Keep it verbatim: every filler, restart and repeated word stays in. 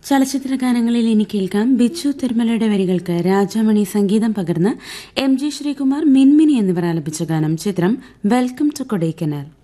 ചലച്ചിത്ര ഗാനങ്ങളിൽ ഇനി കേൾക്കാം ബിച്ചു തിരുമലയുടെ വരികൾക്ക് രാജാമണി സംഗീതം പകർന്ന് എം ജി ശ്രീകുമാർ, മിൻമിനി എന്നിവർ ആലപിച്ച ഗാനം. ചിത്രം വെൽക്കം ടു കൊടൈക്കനാൽ.